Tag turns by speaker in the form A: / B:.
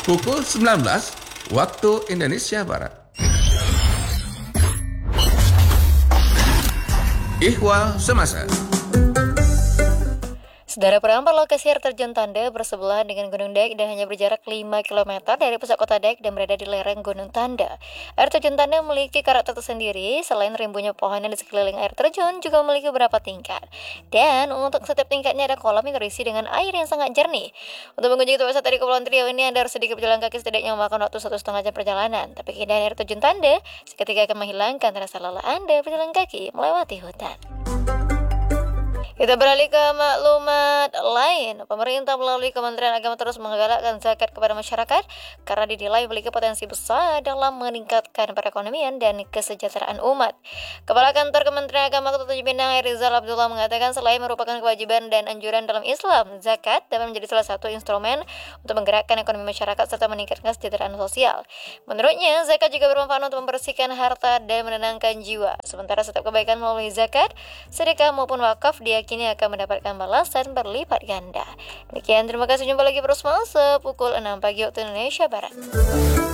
A: pukul 19 waktu Indonesia Barat. Ihwal Semasa.
B: Saudara Perampar, lokasi air terjun Tanda bersebelahan dengan Gunung Dayak dan hanya berjarak 5 km dari pusat kota Dayak dan berada di lereng Gunung Tanda. Air terjun Tanda memiliki karakter tersendiri, selain rimbunya pohonan di sekeliling air terjun juga memiliki beberapa tingkat. Dan untuk setiap tingkatnya ada kolam yang terisi dengan air yang sangat jernih. Untuk mengunjungi tempat wisata di Kepulauan Riau ini, Anda harus sedikit berjalan kaki, setidaknya memakan waktu 1,5 jam perjalanan. Tapi keindahan air terjun Tanda seketika akan menghilangkan rasa lelah Anda berjalan kaki melewati hutan. Kita beralih ke maklumat lain. Pemerintah melalui Kementerian Agama terus menggalakkan zakat kepada masyarakat karena dinilai memiliki potensi besar dalam meningkatkan perekonomian dan kesejahteraan umat. Kepala Kantor Kementerian Agama Kota Tanjung Pinang, Rizal Abdullah, mengatakan selain merupakan kewajiban dan anjuran dalam Islam, zakat dapat menjadi salah satu instrumen untuk menggerakkan ekonomi masyarakat serta meningkatkan kesejahteraan sosial. Menurutnya, zakat juga bermanfaat untuk membersihkan harta dan menenangkan jiwa. Sementara setiap kebaikan melalui zakat, sedekah maupun wakaf kini akan mendapatkan balasan berlipat ganda. Demikian, terima kasih. Jumpa lagi pukul 6 pagi waktu Indonesia Barat.